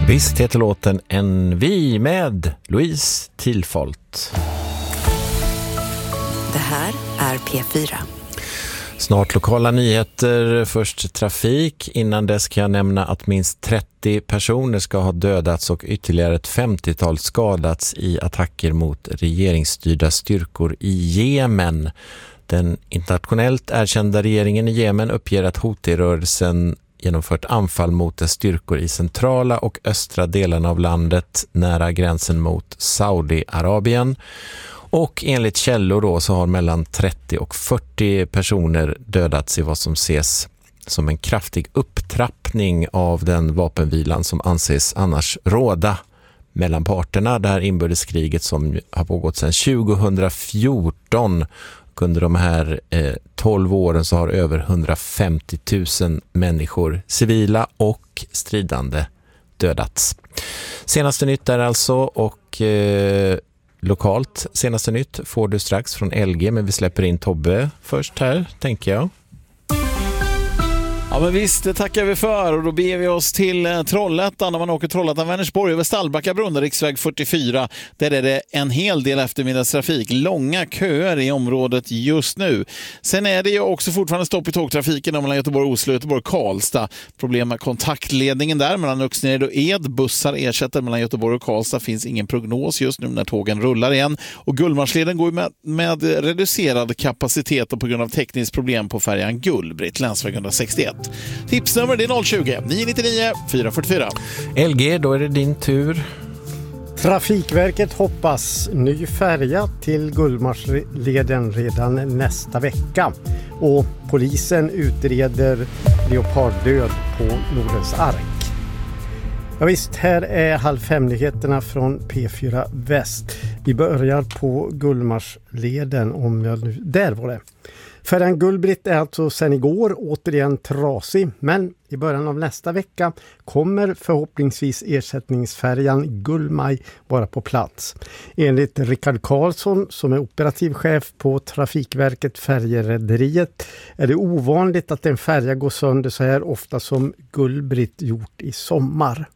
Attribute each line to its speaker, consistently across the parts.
Speaker 1: Visst heter låten En vi med Louise Tilfolt.
Speaker 2: Det här är P4.
Speaker 1: Snart lokala nyheter, först trafik. Innan dess kan jag nämna att minst 30 personer ska ha dödats och ytterligare ett 50-tal skadats i attacker mot regeringsstyrda styrkor i Jemen. Den internationellt erkända regeringen i Jemen uppger att Houthi-rörelsen genomfört anfall mot dess styrkor i centrala och östra delarna av landet nära gränsen mot Saudiarabien. Och enligt källor då så har mellan 30 och 40 personer dödats i vad som ses som en kraftig upptrappning av den vapenvilan som anses annars råda mellan parterna. Det här inbördeskriget som har pågått sedan 2014. Under de här 12 åren så har över 150 000 människor, civila och stridande, dödats. Senaste nytt är alltså och lokalt senaste nytt får du strax från LG, men vi släpper in Tobbe först här, tänker jag.
Speaker 3: Ja, men visst, det tackar vi för, och då ber vi oss till Trollhättan. När man åker Trollhättan-Vänersborg över Stallbackabrunn, riksväg 44, där är det en hel del eftermiddagstrafik. Långa köer i området just nu. Sen är det ju också fortfarande stopp i tågtrafiken mellan Göteborg, Oslo, Göteborg, Karlstad. Problem med kontaktledningen där mellan Öxnered och Ed. Bussar ersätter mellan Göteborg och Karlstad. Finns ingen prognos just nu när tågen rullar igen. Och Gullmarsleden går med reducerad kapacitet och på grund av tekniskt problem på färjan Gullbritt, länsväg 161. Tipsnummer det är 020 999 444.
Speaker 1: LG, då är det din tur.
Speaker 4: Trafikverket hoppas ny färja till Gullmarsleden redan nästa vecka. Och polisen utreder leoparddöd på Nordens ark. Ja visst, här är halvfemligheterna från P4 Väst. Vi börjar på Gullmarsleden, om jag nu... Där var det. Färjan Gullbritt är alltså sedan igår återigen trasig, men i början av nästa vecka kommer förhoppningsvis ersättningsfärjan Gullmaj vara på plats. Enligt Rickard Karlsson, som är operativ chef på Trafikverket Färjerederiet, är det ovanligt att en färja går sönder så här ofta som Gullbritt gjort i sommar.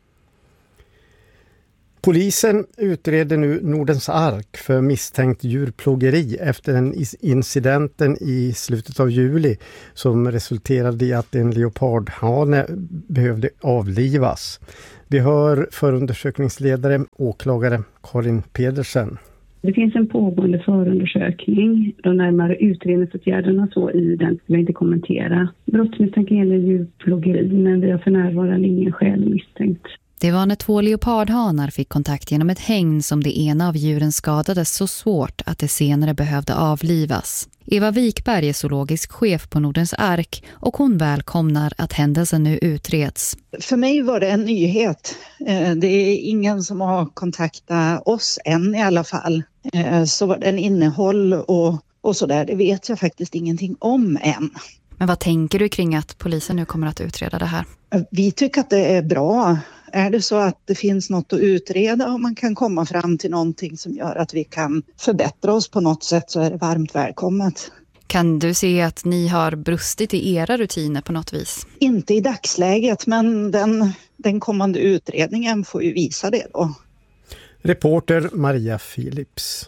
Speaker 4: Polisen utreder nu Nordens ark för misstänkt djurplågeri efter den incidenten i slutet av juli som resulterade i att en leopardhane behövde avlivas. Vi hör förundersökningsledare, åklagare Karin Pedersen.
Speaker 5: Det finns en pågående förundersökning. De närmare utredningsåtgärderna så i den vill jag inte kommentera. Brottsmisstanken gäller djurplågeri, men vi har för närvarande ingen skäl misstänkt.
Speaker 6: Det var när 2 leopardhanar fick kontakt genom ett hägn som det ena av djuren skadades så svårt att det senare behövde avlivas. Eva Wikberg är zoologisk chef på Nordens ark och hon välkomnar att händelsen nu utreds.
Speaker 7: För mig var det en nyhet. Det är ingen som har kontaktat oss än i alla fall. Så vad den innehåll och sådär, det vet jag faktiskt ingenting om än.
Speaker 6: Men vad tänker du kring att polisen nu kommer att utreda det här?
Speaker 7: Vi tycker att det är bra. Är det så att det finns något att utreda och man kan komma fram till någonting som gör att vi kan förbättra oss på något sätt, så är det varmt välkommet.
Speaker 6: Kan du se att ni har brustit i era rutiner på något vis?
Speaker 7: Inte i dagsläget, men den kommande utredningen får ju visa det då.
Speaker 4: Reporter Maria Philips.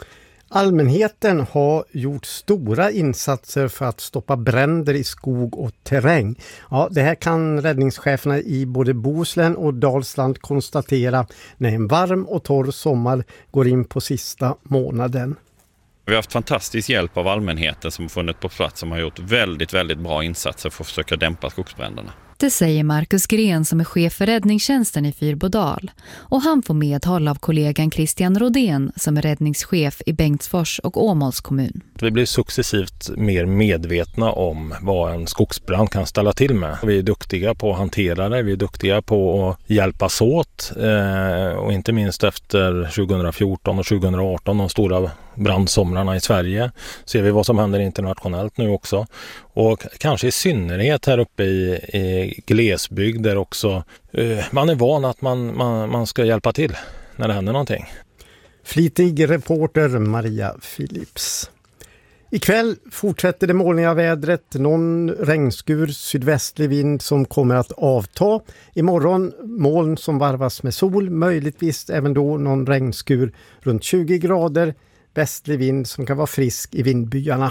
Speaker 4: Allmänheten har gjort stora insatser för att stoppa bränder i skog och terräng. Ja, det här kan räddningscheferna i både Bohuslän och Dalsland konstatera när en varm och torr sommar går in på sista månaden.
Speaker 8: Vi har haft fantastisk hjälp av allmänheten som har funnits på plats, som har gjort väldigt, väldigt bra insatser för att försöka dämpa skogsbränderna.
Speaker 6: Det säger Marcus Gren som är chef för räddningstjänsten i Fyrbodal. Och han får medhåll av kollegan Christian Rodén som är räddningschef i Bengtsfors och Åmåls kommun.
Speaker 9: Vi blir successivt mer medvetna om vad en skogsbrand kan ställa till med. Vi är duktiga på att hantera det, vi är duktiga på att hjälpas åt. Och inte minst efter 2014 och 2018, de stora brandsomrarna i Sverige, ser vi vad som händer internationellt nu också. Och kanske i synnerhet här uppe i glesbygd där också man är van att man ska hjälpa till när det händer någonting.
Speaker 4: Flitig reporter Maria Philips. Ikväll fortsätter det molniga vädret, någon regnskur, sydvästlig vind som kommer att avta. Imorgon moln som varvas med sol, möjligtvis även då någon regnskur runt 20 grader, västlig vind som kan vara frisk i vindbyarna.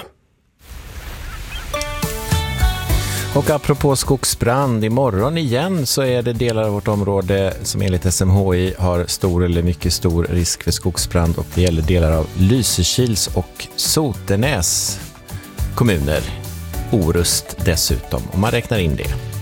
Speaker 1: Och apropå skogsbrand, imorgon igen så är det delar av vårt område som enligt SMHI har stor eller mycket stor risk för skogsbrand, och det gäller delar av Lysekils och Sotenäs kommuner. Orust dessutom, om man räknar in det.